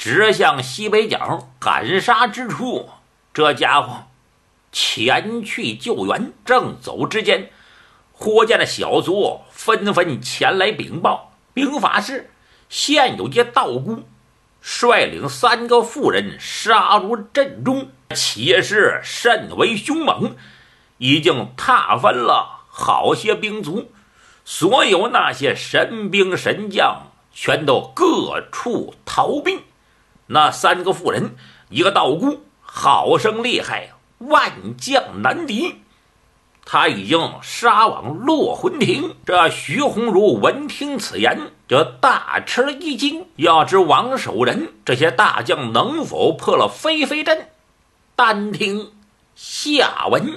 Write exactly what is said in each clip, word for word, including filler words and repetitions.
指向西北角赶杀之处，这家伙前去救援。正走之间，忽见了小卒纷纷前来禀报，禀法是现有些道姑率领三个妇人杀入阵中，气势甚为凶猛，已经踏翻了好些兵卒，所有那些神兵神将全都各处逃避。那三个妇人，一个道姑，好生厉害，万将难敌，他已经杀往落魂亭。这徐鸿儒闻听此言，就大吃一惊。要知王守仁这些大将能否破了飞飞阵，单听下文。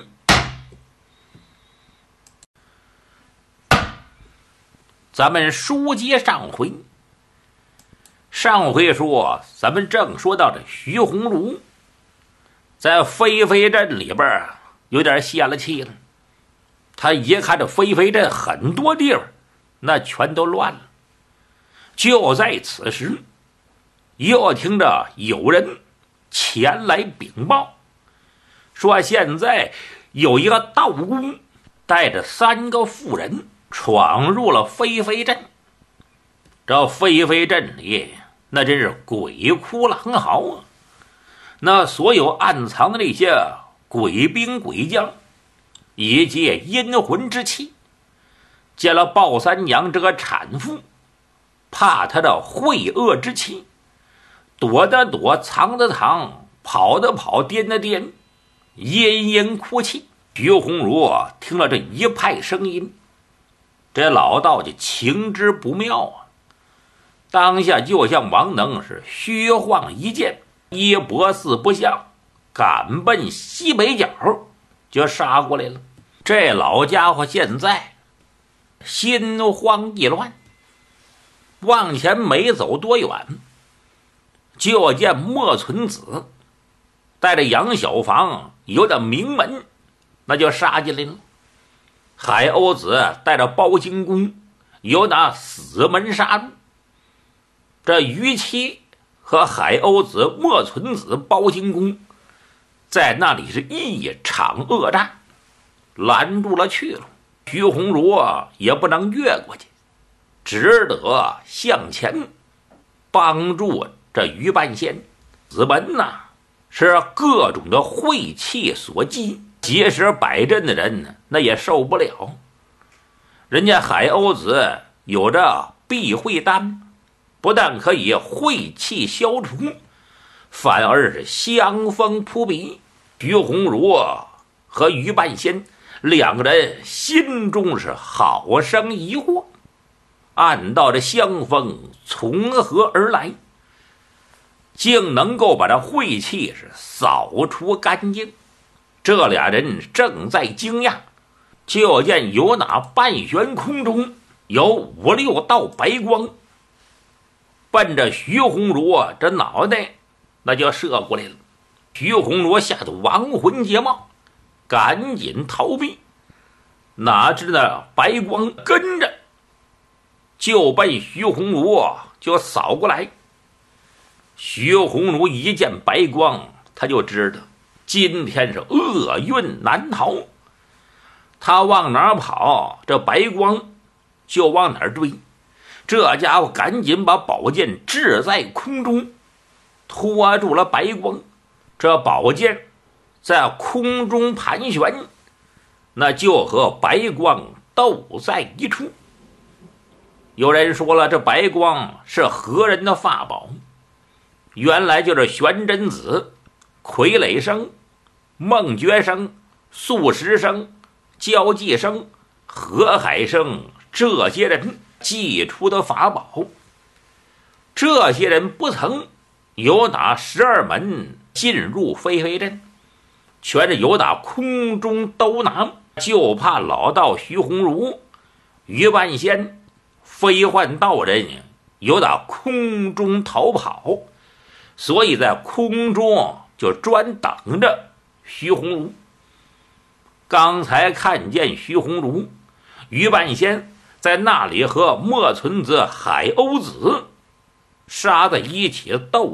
咱们书接上回，上回说咱们正说到这徐鸿儒在飞飞阵里边有点泄了气了。他一看这飞飞阵很多地方那全都乱了。就在此时，又听着有人前来禀报，说现在有一个道姑带着三个妇人闯入了飞飞阵。这飞飞阵里那真是鬼哭狼嚎啊！那所有暗藏的那些鬼兵鬼将以及阴魂之气，见了鲍三娘这个产妇，怕她的秽恶之气，躲的躲，藏的藏，跑的跑，颠的颠，阴阴哭泣。徐鸿儒听了这一派声音，这老道就情之不妙啊！当下就向王能是虚晃一剑，一搏四不像，赶奔西北角就杀过来了。这老家伙现在心慌意乱，往前没走多远，就见莫存子带着杨小房有点名门，那就杀进来了。海鸥子带着包金公有那死门杀入。这于七和海鸥子、莫存子、包金公在那里是一场恶战，拦住了去了。徐鸿儒啊也不能越过去，只得向前帮助这于半仙。子门呐是各种的晦气所击，即使摆阵的人那也受不了。人家海鸥子有着避讳丹，不但可以晦气消除，反而是香风扑鼻。徐鸿儒和于半仙两个人心中是好生疑惑，暗道这香风从何而来，竟能够把这晦气是扫除干净。这俩人正在惊讶，就见有那半悬空中有五六道白光奔着徐鸿儒啊这脑袋那就射过来了。徐鸿儒吓得亡魂皆冒，赶紧逃避，哪知那白光跟着就奔徐鸿儒就扫过来。徐鸿儒一见白光，他就知道今天是厄运难逃，他往哪儿跑，这白光就往哪儿追。这家伙赶紧把宝剑掷在空中，拖住了白光。这宝剑在空中盘旋，那就和白光斗在一处。有人说了，这白光是何人的法宝？原来就是玄真子、傀儡生、孟觉生、素食生、焦继生、何海生这些人祭出的法宝。这些人不曾有哪十二门进入飞飞阵，全是由打空中都拿，就怕老道徐鸿儒、于半仙、飞幻道人由打空中逃跑，所以在空中就专等着徐鸿儒。刚才看见徐鸿儒、于半仙在那里和莫存子、海鸥子杀在一起斗